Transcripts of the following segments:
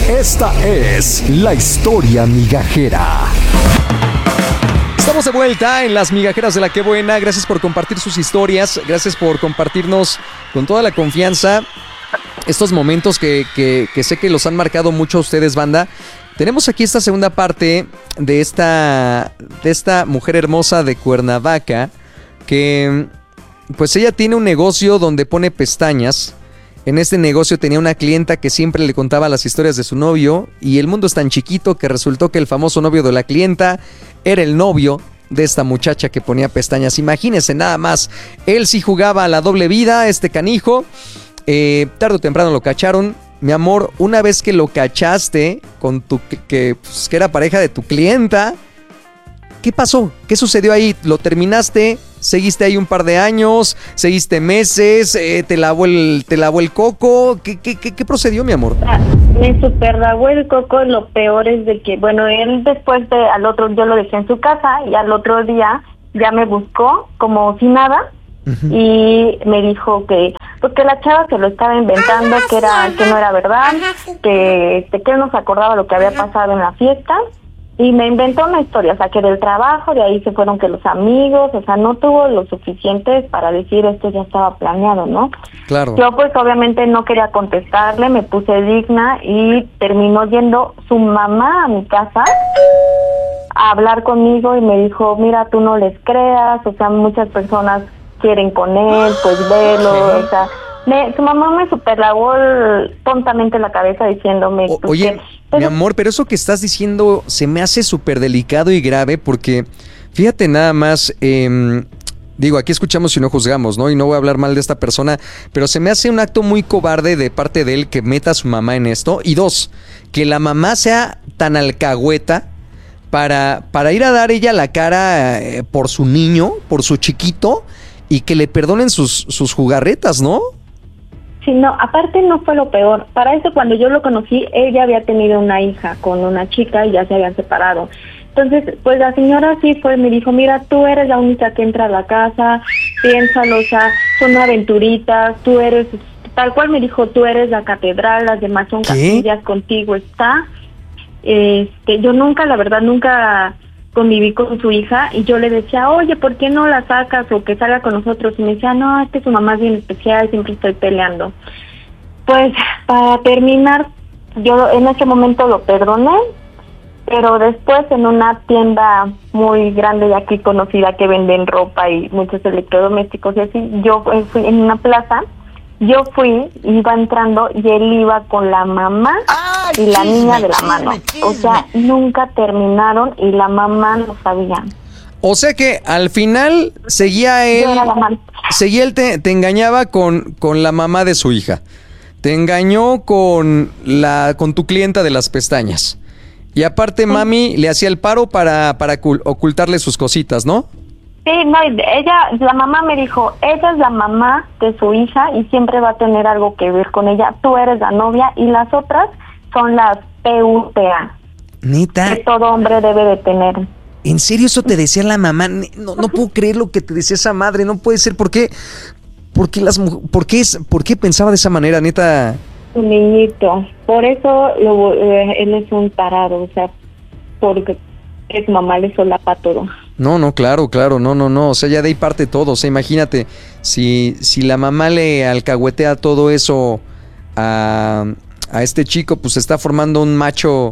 Esta es la historia migajera. Estamos de vuelta en las migajeras de La Qué Buena. Gracias por compartir sus historias. Gracias por compartirnos con toda la confianza estos momentos que sé que los han marcado mucho a ustedes, banda. Tenemos aquí esta segunda parte de esta mujer hermosa de Cuernavaca que pues ella tiene un negocio donde pone pestañas. En este negocio tenía una clienta que siempre le contaba las historias de su novio y el mundo es tan chiquito que resultó que el famoso novio de la clienta era el novio de esta muchacha que ponía pestañas. Imagínense nada más, él sí jugaba a la doble vida, este canijo. Tarde o temprano lo cacharon. Mi amor, una vez que lo cachaste con que era pareja de tu clienta, ¿qué pasó? ¿Qué sucedió ahí? ¿Lo terminaste? ¿Seguiste ahí un par de años? ¿Seguiste meses? ¿Te lavó el coco? ¿Qué procedió, mi amor? Me super lavó el coco. Lo peor es de que, bueno, él después al otro, yo lo dejé en su casa y al otro día ya me buscó como si nada. Uh-huh. Y me dijo que porque la chava se lo estaba inventando, que no era verdad, que él no se acordaba lo que había pasado en la fiesta. Y me inventó una historia, o sea, que del trabajo, de ahí se fueron que los amigos, o sea, no tuvo lo suficiente para decir esto ya estaba planeado, ¿no? Claro. Yo pues obviamente no quería contestarle, me puse digna y terminó yendo su mamá a mi casa a hablar conmigo y me dijo, mira, tú no les creas, o sea, muchas personas quieren con él, pues velo, o sea... su mamá me superlavó tontamente la cabeza diciéndome... Oye, mi amor, pero eso que estás diciendo se me hace súper delicado y grave porque, fíjate nada más, digo, aquí escuchamos y no juzgamos, ¿no? Y no voy a hablar mal de esta persona, pero se me hace un acto muy cobarde de parte de él que meta a su mamá en esto. Y dos, que la mamá sea tan alcahueta para ir a dar ella la cara por su niño, por su chiquito, y que le perdonen sus jugarretas, ¿no? Sí, no, aparte no fue lo peor. Para eso, cuando yo lo conocí, él ya había tenido una hija con una chica y ya se habían separado. Entonces, pues la señora sí fue, me dijo, mira, tú eres la única que entra a la casa, piénsalo, o sea, son aventuritas, tú eres, tal cual me dijo, tú eres la catedral, las demás son casillas, contigo está. Yo nunca, la verdad, nunca conviví con su hija y yo le decía, oye, ¿por qué no la sacas o que salga con nosotros? Y me decía, no, es que su mamá es bien especial, siempre estoy peleando. Pues, para terminar, yo en ese momento lo perdoné, pero después en una tienda muy grande y aquí conocida que venden ropa y muchos electrodomésticos y así, yo fui en una plaza, iba entrando y él iba con la mamá y la niña de la mano. O sea, nunca terminaron y la mamá no sabía. O sea que al final seguía él, te engañaba con la mamá de su hija. Te engañó con tu clienta de las pestañas. Y aparte mami le hacía el paro para ocultarle sus cositas, ¿no? Sí, no, la mamá me dijo, ella es la mamá de su hija y siempre va a tener algo que ver con ella. Tú eres la novia y las otras son las PUTA. ¿Neta? Que todo hombre debe de tener. ¿En serio eso te decía la mamá? No puedo creer lo que te decía esa madre. No puede ser. ¿Por qué pensaba de esa manera, neta? Un niñito. Por eso él es un tarado. O sea, porque su mamá le solapa todo. No, claro, no. O sea, ya de ahí parte todo. O sea, imagínate, si la mamá le alcahuetea todo eso a este chico, pues se está formando un macho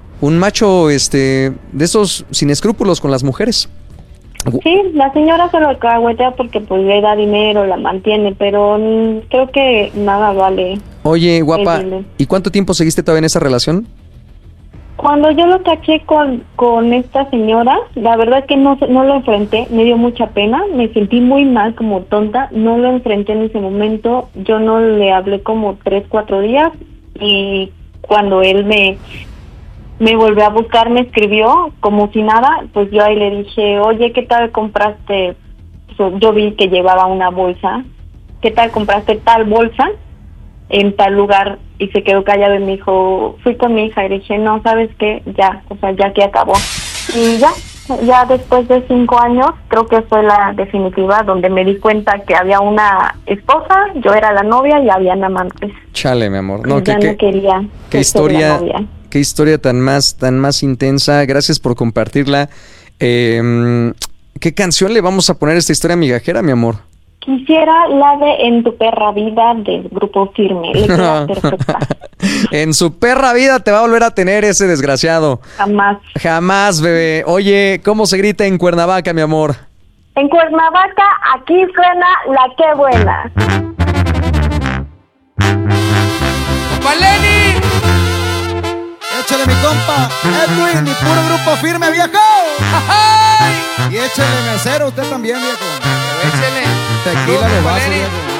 de esos sin escrúpulos con las mujeres. Sí, la señora se lo alcahuetea porque pues le da dinero, la mantiene, pero creo que nada vale. Oye, guapa, ¿y cuánto tiempo seguiste todavía en esa relación? Cuando yo lo caché con esta señora, la verdad que no lo enfrenté, me dio mucha pena, me sentí muy mal, como tonta, no lo enfrenté en ese momento, yo no le hablé como 3-4 días y cuando él me volvió a buscar, me escribió como si nada, pues yo ahí le dije, oye, ¿qué tal compraste? Yo vi que llevaba una bolsa, ¿qué tal compraste tal bolsa en tal lugar? Y se quedó callado y me dijo, fui con mi hija y dije, no, ¿sabes qué? Ya, o sea, ya que acabó. Y ya, Ya después de 5 años, creo que fue la definitiva, donde me di cuenta que había una esposa, yo era la novia y habían amantes. Chale, mi amor. No, ya no quería qué ser la novia. Qué historia tan más intensa. Gracias por compartirla. ¿Qué canción le vamos a poner a esta historia migajera, mi amor? Quisiera la de En tu perra vida del Grupo Firme. Le queda perfecta. En su perra vida te va a volver a tener ese desgraciado. Jamás. Jamás, bebé. Oye, ¿cómo se grita en Cuernavaca, mi amor? En Cuernavaca, aquí suena La Qué Buena. ¡Compa Lenny! Échale mi compa, Edwin, mi puro Grupo Firme, viejo. ¡Ay! Y échale mesero usted también, viejo. Échele. Tequila de vaso, viejo.